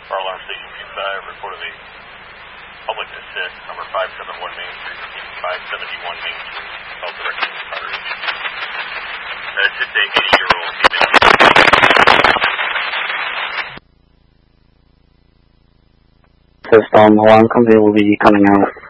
Fire alarm station 25 reported a public assist, number 571 Main Street, 571 Main Street, call direction of fire. That's just a 80-year-old female. System alarm company will be coming out.